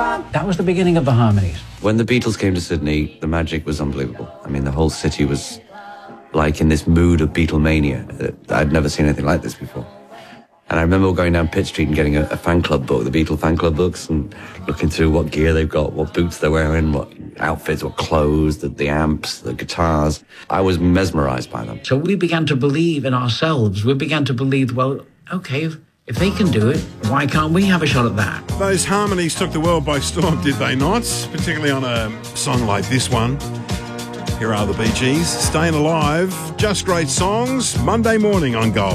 That was the beginning of the Harmonies. When the Beatles came to Sydney, the magic was unbelievable. I mean, the whole city was like in this mood of Beatlemania. I'd never seen anything like this before. And I remember going down Pitt Street and getting a fan club book, the Beatle fan club books, and looking through what gear they've got, what boots they're wearing, what outfits, what clothes, the amps, the guitars. I was mesmerized by them. So we began to believe in ourselves. We began to believe, well, okay, if they can do it, why can't we have a shot at that? Those Harmonies took the world by storm, did they not? Particularly on a song like this one. Here are the Bee Gees, Staying Alive. Just great songs, Monday morning on Gold.